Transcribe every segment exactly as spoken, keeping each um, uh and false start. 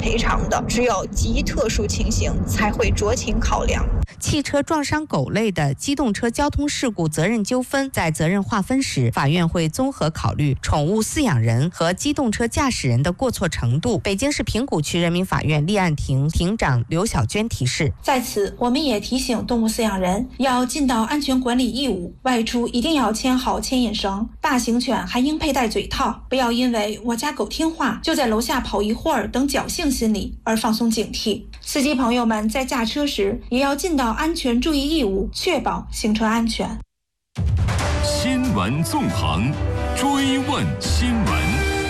赔偿的，只有极特殊情形才会酌情考量。 汽车撞伤狗类的机动车交通事故责任纠纷，在责任划分时，法院会综合考虑宠物饲养人和机动车驾驶人的过错程度。北京市平谷区人民法院立案庭庭长刘小娟提示， 在此我们也提醒动物饲养人要尽到安全管理义务，外出一定要牵好牵引绳，大型犬还应佩戴嘴套，不要因为我家狗听话就在楼下跑一会儿等侥幸心理而放松警惕。司机朋友们在驾车时也要尽到安全注意义务，确保行车安全。 新闻纵横，追问新闻。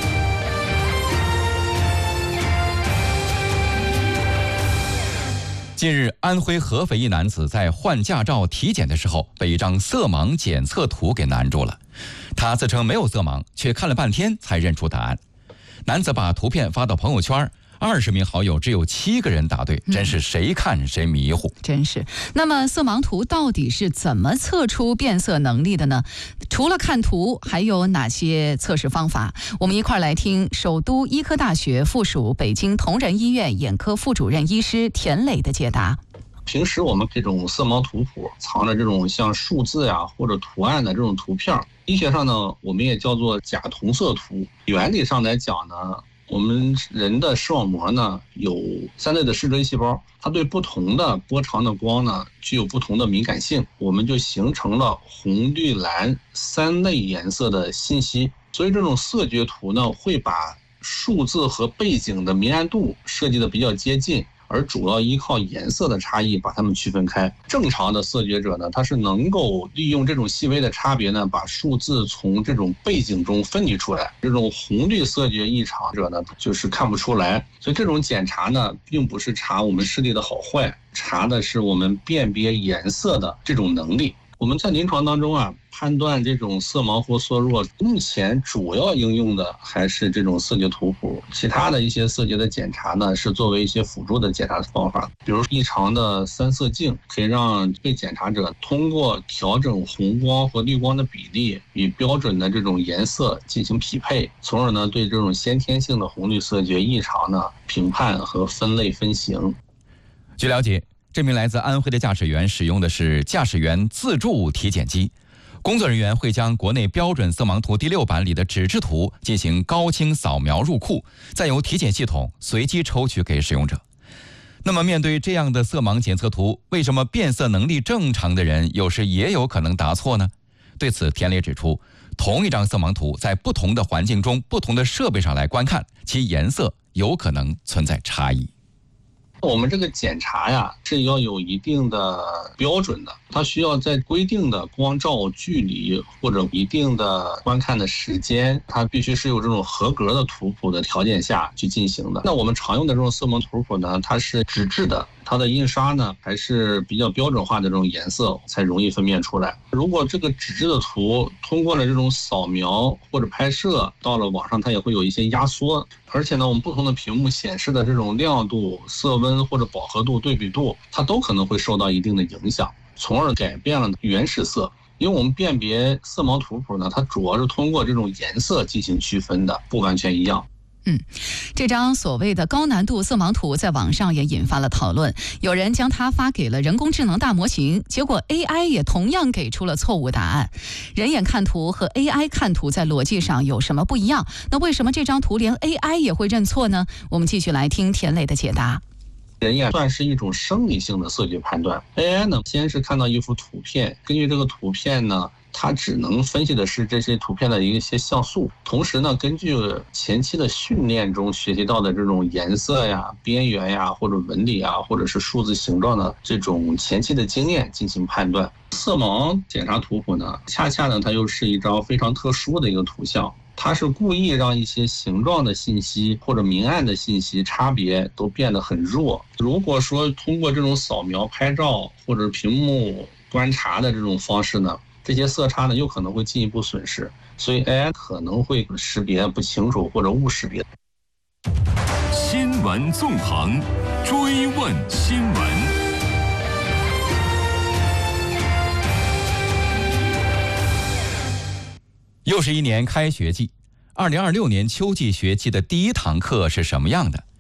近日，安徽合肥一男子在换驾照体检的时候，被一张色盲检测图给难住了。他自称没有色盲，却看了半天才认出答案。男子把图片发到朋友圈，二十名好友只有七个人答对，真是谁看谁迷糊。 嗯、真是。那么色盲图到底是怎么测出变色能力的呢？除了看图，还有哪些测试方法？我们一块儿来听首都医科大学附属北京同仁医院眼科副主任医师田磊的解答。 平时我们这种色盲图谱藏着这种像数字呀、啊、或者图案的这种图片，医学上呢我们也叫做假同色图。原理上来讲呢，我们人的视网膜呢有三类的视锥细胞，它对不同的波长的光呢具有不同的敏感性，我们就形成了红绿蓝三类颜色的信息。所以这种色觉图呢会把数字和背景的明暗度设计的比较接近，而主要依靠颜色的差异把它们区分开。正常的色觉者呢，他是能够利用这种细微的差别呢，把数字从这种背景中分离出来。这种红绿色觉异常者呢，就是看不出来。所以这种检查呢，并不是查我们视力的好坏，查的是我们辨别颜色的这种能力。我们在临床当中啊，判断这种色盲或色弱，目前主要应用的还是这种色觉图谱，其他的一些色觉的检查呢，是作为一些辅助的检查方法。比如异常的三色镜，可以让被检查者通过调整红光和绿光的比例，与标准的这种颜色进行匹配，从而呢对这种先天性的红绿色觉异常呢评判和分类分型。 据了解，这名来自安徽的驾驶员使用的是驾驶员自助体检机，工作人员会将国内标准色盲图第六版里的纸质图进行高清扫描入库，再由体检系统随机抽取给使用者。那么面对这样的色盲检测图，为什么辨色能力正常的人有时也有可能答错呢？对此，田磊指出，同一张色盲图在不同的环境中、不同的设备上来观看，其颜色有可能存在差异。 我们这个检查呀是要有一定的标准的，它需要在规定的光照距离或者一定的观看的时间，它必须是有这种合格的图谱的条件下去进行的。那我们常用的这种色盲图谱呢，它是纸质的，它的印刷呢还是比较标准化的这种颜色才容易分辨出来。如果这个纸质的图通过了这种扫描或者拍摄，到了网上它也会有一些压缩，而且呢我们不同的屏幕显示的这种亮度、色温或者饱和度、对比度，它都可能会受到一定的影响，从而改变了原始色。因为我们辨别色盲图谱呢，它主要是通过这种颜色进行区分的，不完全一样。 嗯，这张所谓的高难度色盲图在网上也引发了讨论，有人将它发给了人工智能大模型，结果 A I 也同样给出了错误答案。人眼看图和 A I 看图在逻辑上有什么不一样？那为什么这张图连 A I 也会认错呢？我们继续来听田磊的解答。 人眼算是一种生理性的色觉判断， A I 呢先是看到一幅图片，根据这个图片呢，它只能分析的是这些图片的一些像素，同时呢根据前期的训练中学习到的这种颜色呀、边缘呀或者纹理啊或者是数字形状的这种前期的经验进行判断。色盲检查图谱呢，恰恰呢它又是一张非常特殊的一个图像，它是故意让一些形状的信息或者明暗的信息差别都变得很弱。如果说通过这种扫描、拍照或者屏幕观察的这种方式呢，这些色差呢有可能会进一步损失，所以 A I 可能会识别不清楚或者误识别。 新闻纵横，追问新闻。 又是一年开学季，二零二六年秋季学期的第一堂课是什么样的？